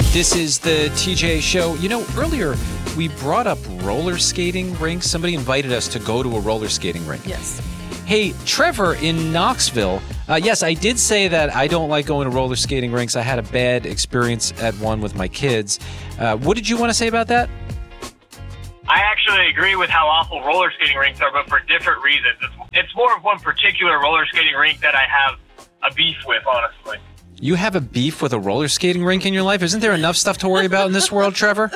This is the TJ Show. You know, earlier we brought up roller skating rinks. Somebody invited us to go to a roller skating rink. Yes. Hey, Trevor in Knoxville. Yes, I did say that I don't like going to roller skating rinks. I had a bad experience at one with my kids. What did you want to say about that? I actually agree with how awful roller skating rinks are, but for different reasons. It's more of one particular roller skating rink that I have a beef with, honestly. You have a beef with a roller skating rink in your life? Isn't there enough stuff to worry about in this world, Trevor?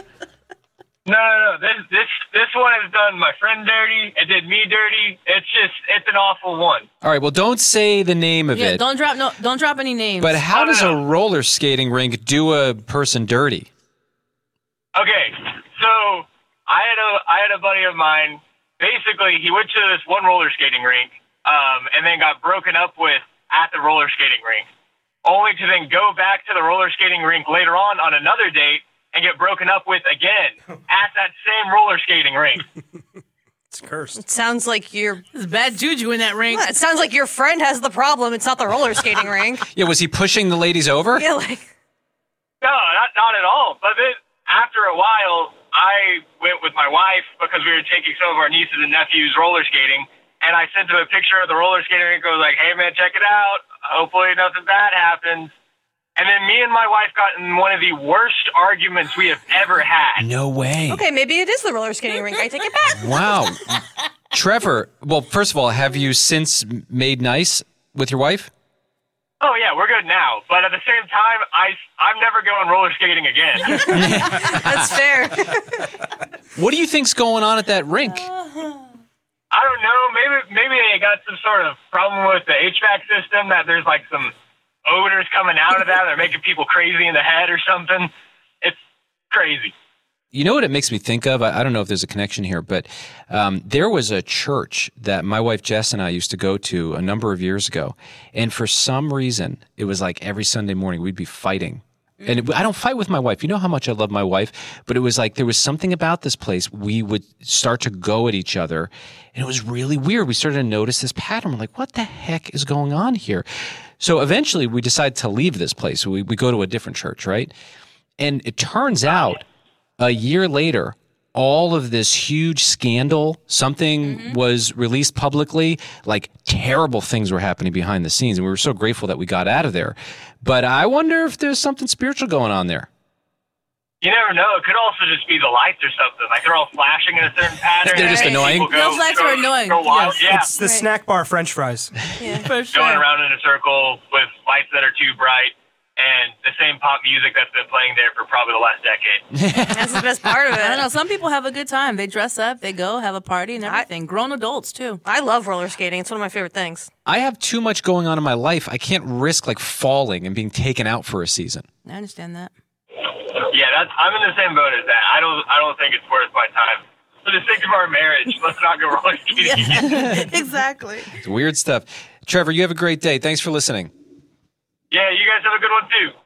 No. This one has done my friend dirty. It did me dirty. It's an awful one. All right, well, don't say the name of it. Don't drop any names. But how does a roller skating rink do a person dirty? Okay, so I had a buddy of mine. Basically, he went to this one roller skating rink, and then got broken up with at the roller skating rink, only to then go back to the roller skating rink later on another date and get broken up with again at that same roller skating rink. It's cursed. It sounds like There's bad juju in that rink. It sounds like your friend has the problem. It's not the roller skating rink. Yeah, was he pushing the ladies over? Yeah, like... No, not at all. But then after a while, I went with my wife because we were taking some of our nieces and nephews roller skating, and I sent them a picture of the roller skating rink. I was like, hey, man, check it out. Hopefully nothing bad happens. And then me and my wife got in one of the worst arguments we have ever had. No way. Okay, maybe it is the roller skating rink. I take it back. Wow. Trevor, well, first of all, have you since made nice with your wife? Oh, yeah, we're good now. But at the same time, I'm never going roller skating again. That's fair. What do you think's going on at that rink? I don't know. Maybe they got some sort of problem with the HVAC system, that there's like some odors coming out of that. They're making people crazy in the head or something. It's crazy. You know what it makes me think of? I don't know if there's a connection here, but there was a church that my wife Jess and I used to go to a number of years ago. And for some reason, it was like every Sunday morning we'd be fighting. And I don't fight with my wife. You know how much I love my wife. But it was like there was something about this place. We would start to go at each other. And it was really weird. We started to notice this pattern. We're like, what the heck is going on here? So eventually we decided to leave this place. We go to a different church, right? And it turns out a year later, all of this huge scandal, something was released publicly, like terrible things were happening behind the scenes. And we were so grateful that we got out of there. But I wonder if there's something spiritual going on there. You never know. It could also just be the lights or something. Like they're all flashing in a certain pattern. They're just annoying. Those lights are annoying. Go wild. Yeah. It's the snack bar French fries. Yeah. For sure. Going around in a circle with lights that are too bright and the same pop music that's been playing there for probably the last decade. That's the best part of I don't it. know. Some people have a good time. They dress up, they go, have a party and everything. Grown adults, too. I love roller skating. It's one of my favorite things. I have too much going on in my life. I can't risk like falling and being taken out for a season. I understand that. Yeah, I'm in the same boat as that. I don't think it's worth my time. For the sake of our marriage, let's not go roller skating. Exactly. It's weird stuff. Trevor, you have a great day. Thanks for listening. Yeah, you guys have a good one too.